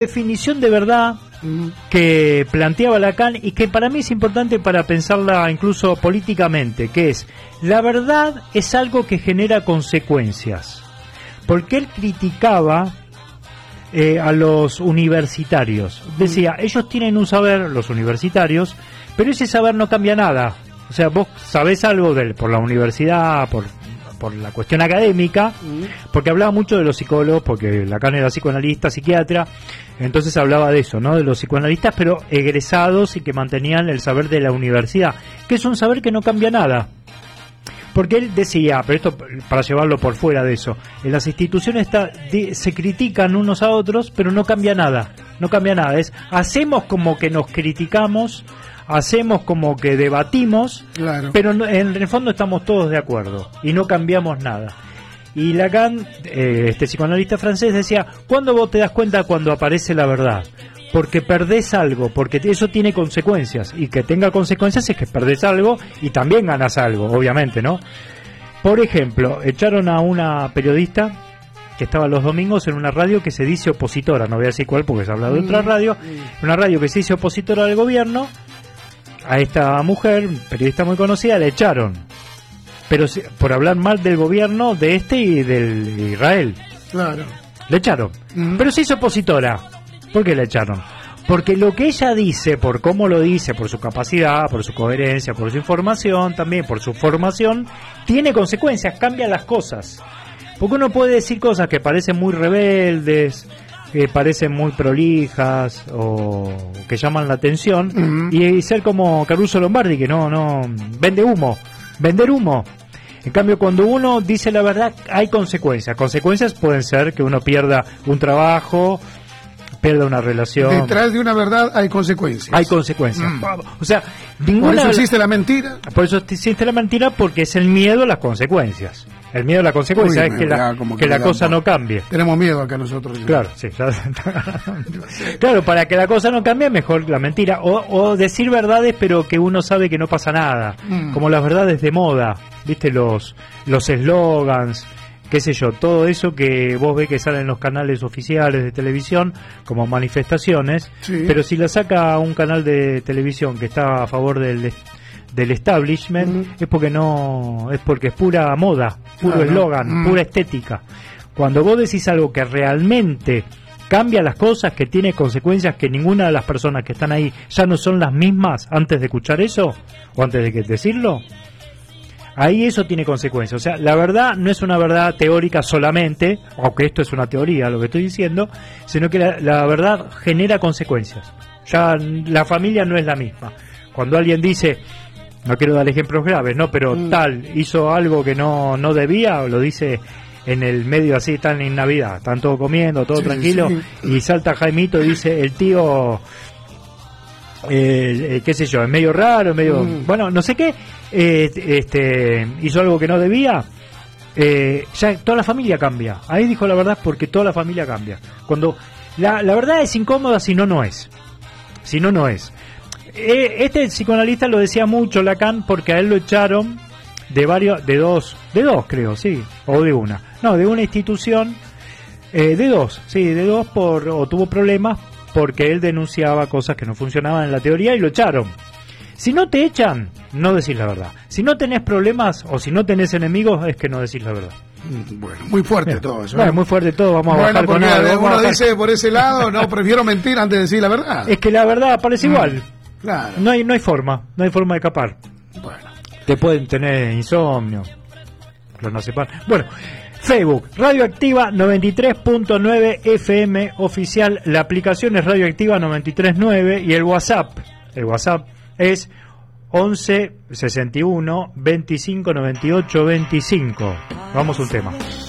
Definición de verdad que planteaba Lacan y que para mí es importante para pensarla incluso políticamente, que es: la verdad es algo que genera consecuencias, porque él criticaba a los universitarios. Decía, ellos tienen un saber, los universitarios, pero ese saber no cambia nada. O sea, vos sabés algo por la universidad, por la cuestión académica, porque hablaba mucho de los psicólogos, porque Lacan era psicoanalista, psiquiatra, entonces hablaba de eso, ¿no? De los psicoanalistas, pero egresados y que mantenían el saber de la universidad, que es un saber que no cambia nada. Porque él decía, pero esto para llevarlo por fuera de eso, en las instituciones se critican unos a otros, pero no cambia nada, no cambia nada. Hacemos como que nos criticamos, hacemos como que debatimos, claro, pero en el fondo estamos todos de acuerdo y no cambiamos nada. Y Lacan, este psicoanalista francés, decía: ¿cuándo vos te das cuenta cuando aparece la verdad? Porque perdés algo, porque eso tiene consecuencias, y que tenga consecuencias es que perdés algo y también ganás algo, obviamente, ¿no? Por ejemplo, echaron a una periodista que estaba los domingos en una radio que se dice opositora, no voy a decir cuál porque se habla de otra radio, una radio que se dice opositora al gobierno. A esta mujer, periodista muy conocida, le echaron, pero por hablar mal del gobierno de y del Israel. Claro. Le echaron, pero se hizo opositora. ¿Por qué le echaron? Porque lo que ella dice, por cómo lo dice, por su capacidad, por su coherencia, por su información, también por su formación, tiene consecuencias, cambia las cosas. Porque uno puede decir cosas que parecen muy rebeldes, que parecen muy prolijas o que llaman la atención, y ser como Caruso Lombardi, que no vende humo, vender humo. En cambio, cuando uno dice la verdad, hay consecuencias. Consecuencias pueden ser que uno pierda un trabajo, pierda una relación. Detrás de una verdad hay consecuencias. Hay consecuencias. O sea, por eso existe la mentira. Por eso existe la mentira, porque es el miedo a las consecuencias. El miedo a la consecuencia es que la cosa no cambie. Tenemos miedo acá nosotros. Claro, sí. Claro, para que la cosa no cambie, mejor la mentira. O decir verdades, pero que uno sabe que no pasa nada. Como las verdades de moda. ¿Viste? Los eslogans, qué sé yo, todo eso que vos ves que sale en los canales oficiales de televisión como manifestaciones, sí, pero si la saca un canal de televisión que está a favor del establishment, es porque es pura moda, puro eslogan, pura estética. Cuando vos decís algo que realmente cambia las cosas, que tiene consecuencias, que ninguna de las personas que están ahí ya no son las mismas antes de escuchar eso o antes de decirlo, ahí eso tiene consecuencias. O sea, la verdad no es una verdad teórica solamente, aunque esto es una teoría lo que estoy diciendo, sino que la verdad genera consecuencias. Ya la familia no es la misma. Cuando alguien dice, no quiero dar ejemplos graves, no, pero tal hizo algo que no debía, o lo dice en el medio así, tan en Navidad, están todos comiendo, todo tranquilo, y salta Jaimito y dice, el tío, qué sé yo, es medio raro, medio, bueno, no sé qué, hizo algo que no debía, ya toda la familia cambia. Ahí dijo la verdad porque toda la familia cambia. Cuando la verdad es incómoda, si no es. Si no es. Este psicoanalista lo decía mucho Lacan, porque a él lo echaron de dos creo, sí, o de una. No, de una institución, de dos o tuvo problemas porque él denunciaba cosas que no funcionaban en la teoría y lo echaron. Si no te echan, no decís la verdad. Si no tenés problemas o si no tenés enemigos, es que no decís la verdad. Bueno, muy fuerte todo eso. Bueno, muy fuerte todo, vamos a bajar con algo. Uno dice por ese lado, no, prefiero mentir antes de decir la verdad. Es que la verdad parece igual. Claro. No hay forma de escapar. Bueno. Te pueden tener insomnio. Bueno, Facebook, Radioactiva 93.9 FM oficial, la aplicación es Radioactiva 93.9 y el WhatsApp es 11 61 25 98 25. Vamos a un tema.